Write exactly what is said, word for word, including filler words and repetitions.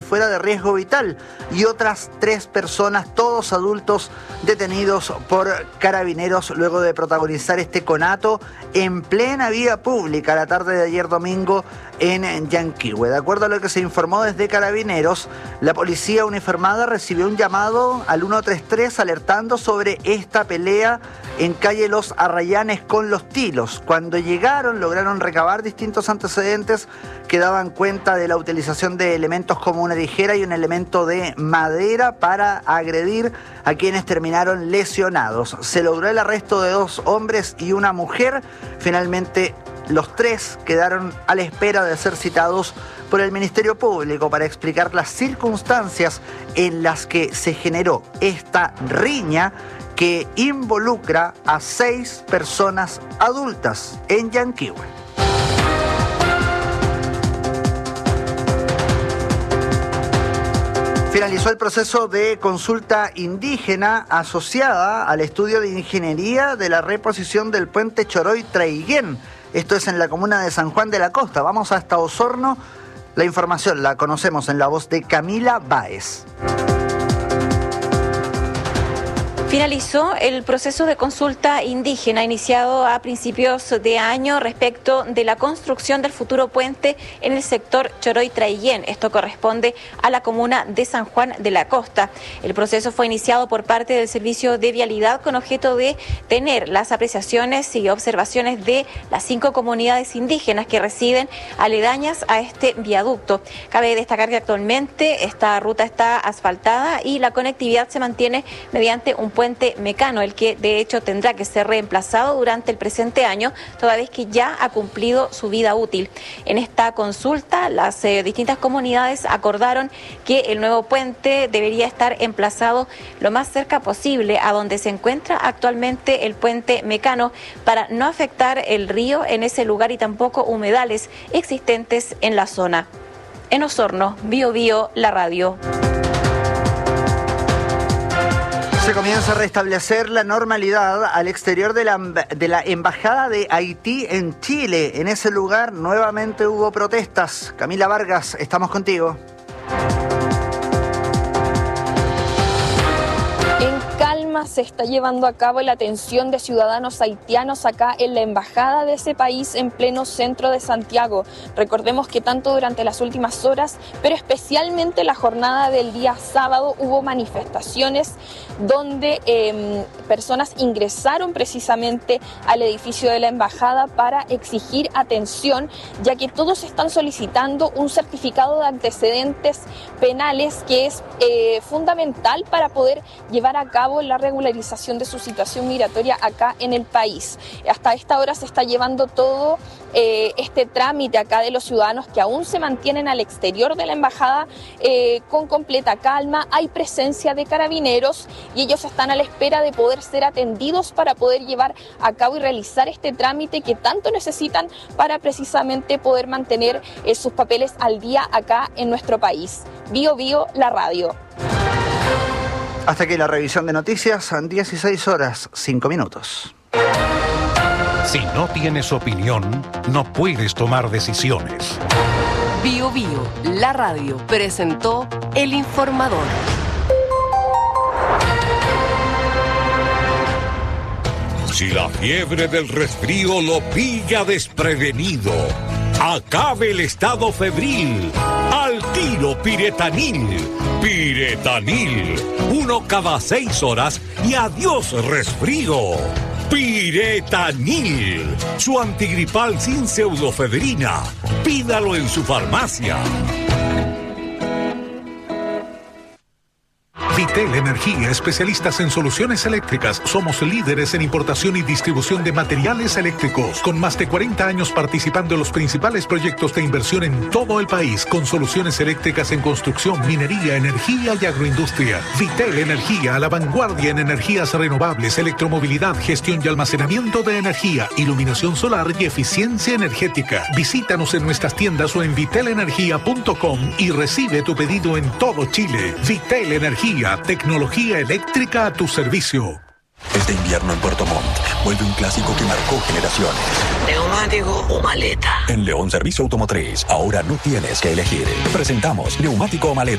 fuera de riesgo vital y otras tres personas, todos adultos, detenidos por carabineros luego de protagonizar este conato en plena vía pública la tarde de ayer domingo en Yanquihue. De acuerdo a lo que se informó desde Carabineros, la policía uniformada recibió un llamado al ciento treinta y tres alertando sobre esta pelea en calle Los Arrayanes con Los Tilos. Cuando llegaron lograron recabar distintos antecedentes que daban cuenta de la utilización de elementos como una tijera y un elemento de madera para agredir a quienes terminaron lesionados. Se logró el arresto de dos hombres y una mujer. Finalmente, los tres quedaron a la espera de ser citados por el Ministerio Público para explicar las circunstancias en las que se generó esta riña que involucra a seis personas adultas en Yanquihue. Finalizó el proceso de consulta indígena asociada al estudio de ingeniería de la reposición del puente Choroy-Traiguén. Esto es en la comuna de San Juan de la Costa. Vamos hasta Osorno. La información la conocemos en la voz de Camila Báez. Finalizó el proceso de consulta indígena iniciado a principios de año respecto de la construcción del futuro puente en el sector Choroy-Traiguén. Esto corresponde a la comuna de San Juan de la Costa. El proceso fue iniciado por parte del Servicio de Vialidad con objeto de tener las apreciaciones y observaciones de las cinco comunidades indígenas que residen aledañas a este viaducto. Cabe destacar que actualmente esta ruta está asfaltada y la conectividad se mantiene mediante un puente mecano, el que de hecho tendrá que ser reemplazado durante el presente año, toda vez que ya ha cumplido su vida útil. En esta consulta, las eh, distintas comunidades acordaron que el nuevo puente debería estar emplazado lo más cerca posible a donde se encuentra actualmente el puente mecano para no afectar el río en ese lugar y tampoco humedales existentes en la zona. En Osorno, Bio Bio, la radio. Se comienza a restablecer la normalidad al exterior de la, de la Embajada de Haití en Chile. En ese lugar nuevamente hubo protestas. Camila Vargas, estamos contigo. Se está llevando a cabo la atención de ciudadanos haitianos acá en la embajada de ese país en pleno centro de Santiago. Recordemos que tanto durante las últimas horas, pero especialmente la jornada del día sábado, hubo manifestaciones donde eh, personas ingresaron precisamente al edificio de la embajada para exigir atención, ya que todos están solicitando un certificado de antecedentes penales que es eh, fundamental para poder llevar a cabo la regularización de su situación migratoria acá en el país. Hasta esta hora se está llevando todo eh, este trámite acá de los ciudadanos que aún se mantienen al exterior de la embajada eh, con completa calma. Hay presencia de carabineros y ellos están a la espera de poder ser atendidos para poder llevar a cabo y realizar este trámite que tanto necesitan para precisamente poder mantener eh, sus papeles al día acá en nuestro país. Bio Bio, la radio. Hasta aquí la revisión de noticias, dieciséis horas, cinco minutos. Si no tienes opinión, no puedes tomar decisiones. Bio Bio, la radio, presentó El Informador. Si la fiebre del resfrío lo pilla desprevenido, acabe el estado febril. Al tiro Piretanil. Piretanil. Uno cada seis horas y adiós resfrío. Piretanil. Su antigripal sin pseudofebrina. Pídalo en su farmacia. Vitel Energía, especialistas en soluciones eléctricas. Somos líderes en importación y distribución de materiales eléctricos, con más de cuarenta años participando en los principales proyectos de inversión en todo el país, con soluciones eléctricas en construcción, minería, energía y agroindustria. Vitel Energía, a la vanguardia en energías renovables, electromovilidad, gestión y almacenamiento de energía, iluminación solar y eficiencia energética. Visítanos en nuestras tiendas o en vitel energía punto com y recibe tu pedido en todo Chile. Vitel Energía, tecnología eléctrica a tu servicio. Este invierno en Puerto Montt vuelve un clásico que marcó generaciones. ¿Neumático o maleta? En León Servicio Automotriz, ahora no tienes que elegir. Presentamos Neumático o Maleta.